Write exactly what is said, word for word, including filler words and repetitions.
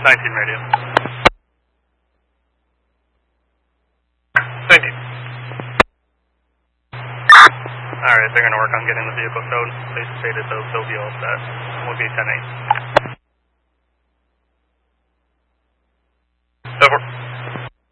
nineteen radio. nineteen. Alright, they're going to work on getting the vehicle towed. They stated they'll, they'll be all set. We'll be ten eight.